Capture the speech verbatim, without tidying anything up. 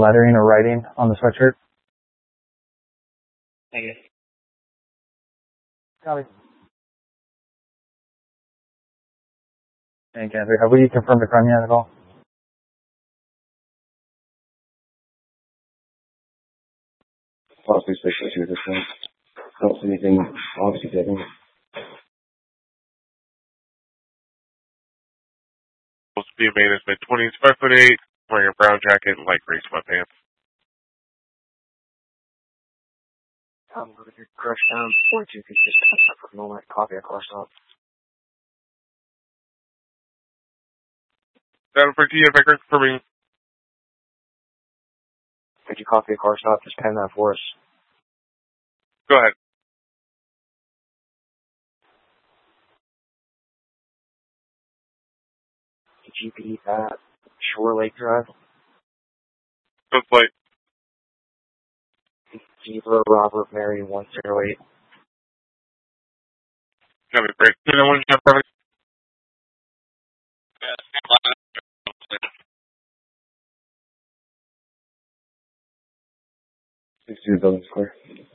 lettering or writing on the sweatshirt? Negative. Copy. Thank you, Andrew. Have we confirmed the crime yet at all? Possibly special issue at this point. Don't see anything obviously taken. Supposed to be a man is mid twenties, five foot eight, wearing a brown jacket and light gray sweatpants. I'm going to crush down point two could just touch up for a moment, copy a course up. Down for T F Ecker confirming. Could you copy a course up? Just pen that for us. Go ahead. Could you be at Shore Lake Drive? Go flight. Zebra Robert Mary one zero eight. Copy, great. You know, one shot perfect. sixty-two building square.